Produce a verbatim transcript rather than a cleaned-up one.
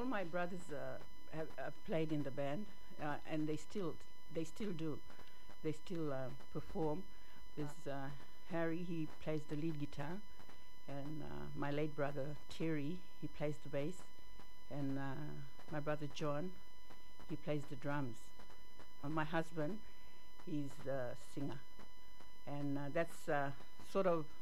my brothers uh, have, have played in the band, uh, and they still they still do. They still uh, perform. There's uh, Harry. He plays the lead guitar, and uh, my late brother Terry. He plays the bass, and uh, my brother John. He plays the drums. Uh, my husband, he's the singer, and uh, that's uh, sort of